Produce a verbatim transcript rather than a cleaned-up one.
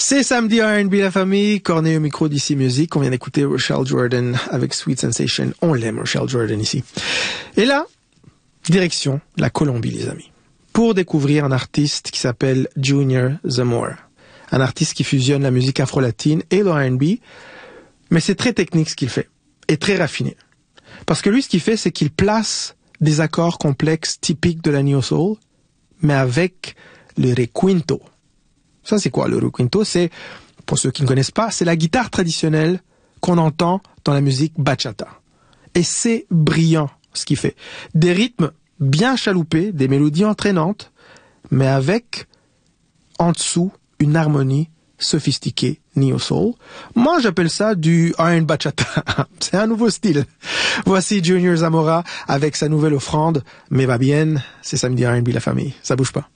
C'est samedi R and B la famille, Corneille au micro d'Ici Music. On vient d'écouter Rochelle Jordan avec Sweet Sensation. On l'aime, Rochelle Jordan, ici. Et là, direction la Colombie, les amis, pour découvrir un artiste qui s'appelle Junior Zamora. Un artiste qui fusionne la musique afro-latine et le R and B, mais c'est très technique ce qu'il fait, et très raffiné. Parce que lui, ce qu'il fait, c'est qu'il place des accords complexes typiques de la neo soul, mais avec le requinto. Ça, c'est quoi, le requinto? C'est, pour ceux qui ne connaissent pas, c'est la guitare traditionnelle qu'on entend dans la musique bachata. Et c'est brillant, ce qu'il fait. Des rythmes bien chaloupés, des mélodies entraînantes, mais avec, en dessous, une harmonie sophistiquée, neo soul. Moi, j'appelle ça du R and B bachata. C'est un nouveau style. Voici Junior Zamora avec sa nouvelle offrande, Mais va bien, c'est samedi R and B la famille. Ça bouge pas.